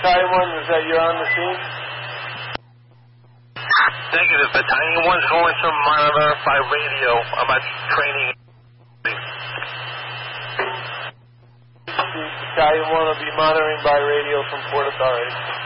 Battalion 1, is that you're on the scene? Negative. Battalion 1's going to monitor by radio about training. Battalion 1 will be monitoring by radio from Port Authority.